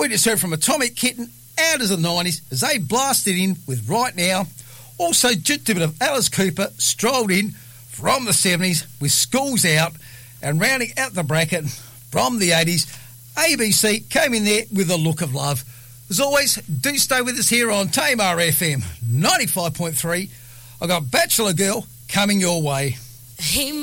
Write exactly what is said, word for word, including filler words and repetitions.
just heard from Atomic Kitten out of the nineties as they blasted in with Right Now. Also, just a bit of Alice Cooper strolled in from the seventies with Schools Out, and rounding out the bracket from the eighties, A B C came in there with A Look of Love. As always, do stay with us here on Tamar F M ninety-five point three. I've got Bachelor Girl coming your way. Hey.